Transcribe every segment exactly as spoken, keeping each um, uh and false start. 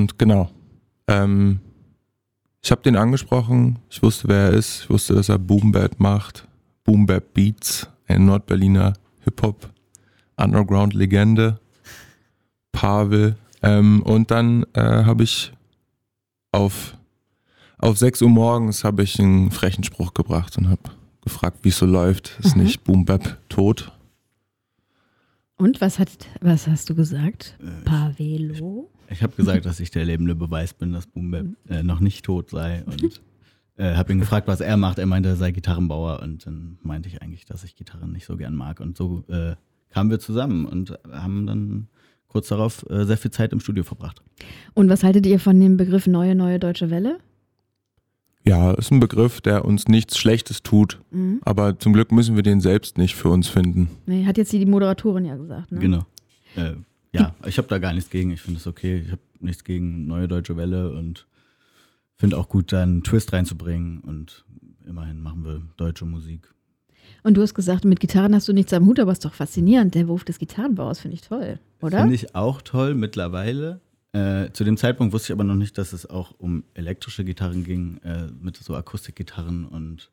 Und genau, ähm, ich habe den angesprochen, ich wusste, wer er ist, ich wusste, dass er Boom Bap macht, Boom Bap Beats, ein Nordberliner Hip-Hop, Underground-Legende, Pavel. Ähm, und dann äh, habe ich auf, auf sechs Uhr morgens habe ich einen frechen Spruch gebracht und habe gefragt, wie es so läuft. Ist Mhm. nicht Boom Bap tot? Und was, hat, was hast du gesagt? Äh, Pavelo? Ich, ich habe gesagt, dass ich der lebende Beweis bin, dass Boom Bap äh, noch nicht tot sei. Und äh, habe ihn gefragt, was er macht. Er meinte, er sei Gitarrenbauer. Und dann meinte ich eigentlich, dass ich Gitarren nicht so gern mag. Und so äh, kamen wir zusammen und haben dann kurz darauf äh, sehr viel Zeit im Studio verbracht. Und was haltet ihr von dem Begriff Neue, Neue Deutsche Welle? Ja, ist ein Begriff, der uns nichts Schlechtes tut. Mhm. Aber zum Glück müssen wir den selbst nicht für uns finden. Nee, hat jetzt die Moderatorin ja gesagt, ne? Genau. Äh, ja, ich habe da gar nichts gegen. Ich finde es okay. Ich habe nichts gegen Neue Deutsche Welle und finde auch gut, da einen Twist reinzubringen. Und immerhin machen wir deutsche Musik. Und du hast gesagt, mit Gitarren hast du nichts am Hut, aber ist doch faszinierend. Der Beruf des Gitarrenbauers finde ich toll, oder? Finde ich auch toll mittlerweile. Äh, zu dem Zeitpunkt wusste ich aber noch nicht, dass es auch um elektrische Gitarren ging, äh, mit so Akustikgitarren und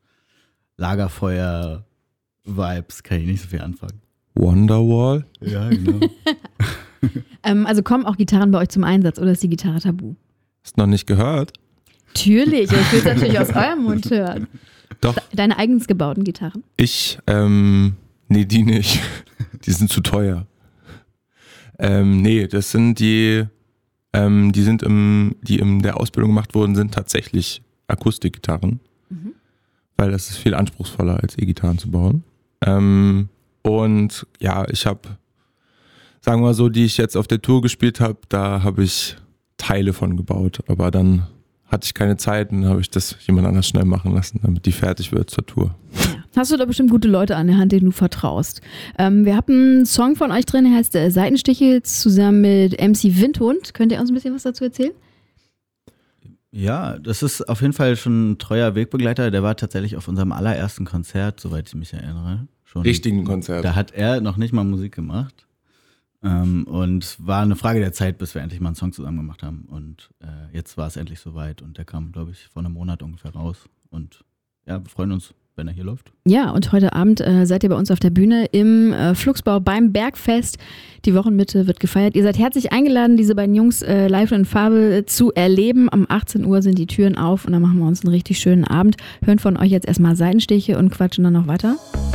Lagerfeuer-Vibes. Kann ich nicht so viel anfangen. Wonderwall? Ja, genau. Ähm, also kommen auch Gitarren bei euch zum Einsatz oder ist die Gitarre tabu? Hast noch nicht gehört? Natürlich, ich will es natürlich aus eurem Mund hören. Doch. Deine eigens gebauten Gitarren? Ich, ähm, nee, die nicht. Die sind zu teuer. Ähm, nee, das sind die, ähm, die sind im, die in der Ausbildung gemacht wurden, sind tatsächlich Akustikgitarren. Mhm. Weil das ist viel anspruchsvoller, als E-Gitarren zu bauen. Ähm, und ja, ich habe, sagen wir mal so, die ich jetzt auf der Tour gespielt habe, da habe ich Teile von gebaut. Aber dann hatte ich keine Zeit und dann habe ich das jemand anders schnell machen lassen, damit die fertig wird zur Tour. Ja. Hast du da bestimmt gute Leute an der Hand, denen du vertraust. Ähm, wir haben einen Song von euch drin, der heißt äh, Seitenstiche, zusammen mit M C Windhund. Könnt ihr uns ein bisschen was dazu erzählen? Ja, das ist auf jeden Fall schon ein treuer Wegbegleiter. Der war tatsächlich auf unserem allerersten Konzert, soweit ich mich erinnere. Schon. Richtigen Konzert. Da hat er noch nicht mal Musik gemacht. Ähm, und war eine Frage der Zeit, bis wir endlich mal einen Song zusammen gemacht haben. Und äh, jetzt war es endlich soweit. Und der kam, glaube ich, vor einem Monat ungefähr raus. Und ja, wir freuen uns, wenn er hier läuft. Ja, und heute Abend äh, seid ihr bei uns auf der Bühne im äh, Fluxbau beim Bergfest. Die Wochenmitte wird gefeiert. Ihr seid herzlich eingeladen, diese beiden Jungs äh, live in Farbe äh, zu erleben. Am achtzehn Uhr sind die Türen auf und dann machen wir uns einen richtig schönen Abend. Hören von euch jetzt erstmal Seitenstiche und quatschen dann noch weiter.